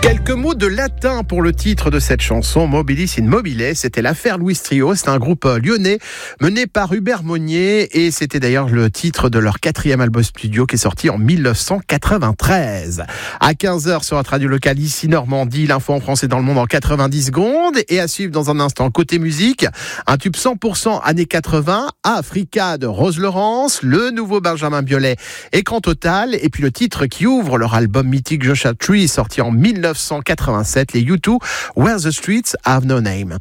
Quelques mots de latin pour le titre de cette chanson, Mobilis in Mobile. C'était l'affaire Louis Trio. C'est un groupe lyonnais mené par Hubert Monnier et c'était d'ailleurs le titre de leur 4e album studio qui est sorti en 1993. À 15h sur notre radio locale ici Normandie, l'info en français dans le monde en 90 secondes et à suivre dans un instant côté musique, un tube 100% années 80, Africa de Rose Laurence, le nouveau Benjamin Biolay, Écran Total et puis le titre qui ouvre leur album mythique Joshua Tree sorti en 1987, les U2, Where the Streets Have No Name.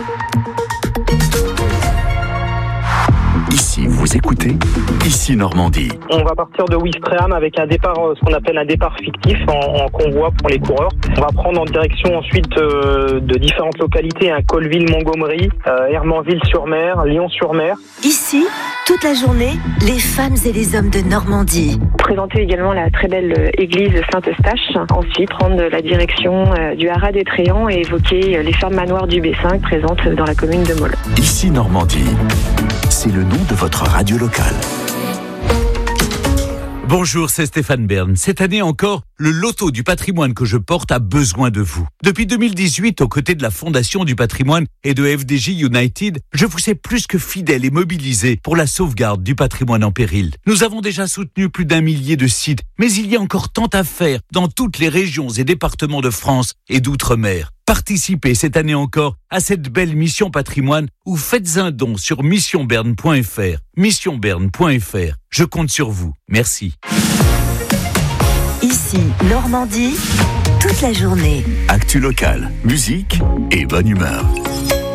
Ici, vous écoutez Ici Normandie. On va partir de Ouistreham avec un départ, ce qu'on appelle un départ fictif en convoi pour les coureurs. On va prendre en direction ensuite de différentes localités, Colville, Montgomery, Hermanville-sur-Mer, Lyon-sur-Mer. Ici, toute la journée, les femmes et les hommes de Normandie. Présenter également la très belle église Saint-Eustache. Ensuite, prendre la direction du Haras des Tréants et évoquer les fermes manoirs du B5 présentes dans la commune de Molles. Ici Normandie, c'est le nom de votre radio locale. Bonjour, c'est Stéphane Bern. Cette année encore, le loto du patrimoine que je porte a besoin de vous. Depuis 2018, aux côtés de la Fondation du patrimoine et de FDJ United, je vous sais plus que fidèle et mobilisé pour la sauvegarde du patrimoine en péril. Nous avons déjà soutenu plus d'1 millier de sites, mais il y a encore tant à faire dans toutes les régions et départements de France et d'outre-mer. Participez cette année encore à cette belle mission patrimoine ou faites un don sur missionberne.fr. Missionberne.fr. Je compte sur vous. Merci. Ici, Normandie, toute la journée. Actu locale, musique et bonne humeur.